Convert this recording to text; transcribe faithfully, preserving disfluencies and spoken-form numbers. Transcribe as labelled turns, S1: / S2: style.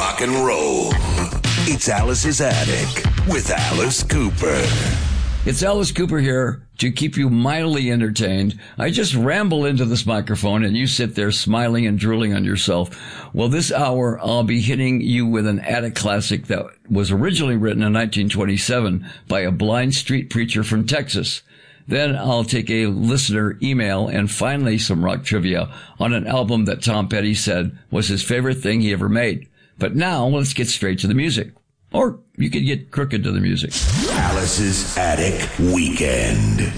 S1: rock and roll. It's Alice's Attic with Alice Cooper.
S2: It's Alice Cooper here to keep you mildly entertained. I just ramble into this microphone and you sit there smiling and drooling on yourself. Well, this hour I'll be hitting you with an attic classic that was originally written in nineteen twenty-seven by a blind street preacher from Texas. Then I'll take a listener email and finally some rock trivia on an album that Tom Petty said was his favorite thing he ever made. But now let's get straight to the music. Or you could get crooked to the music.
S1: Alice's Attic Weekend.